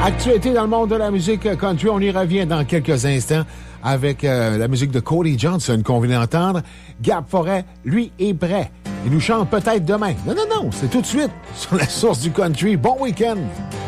Actualité dans le monde de la musique country. On y revient dans quelques instants avec la musique de Cody Johnson qu'on vient d'entendre. Gab Forêt, lui, est prêt. Il nous chante peut-être demain. Non, c'est tout de suite sur la source du country. Bon week-end!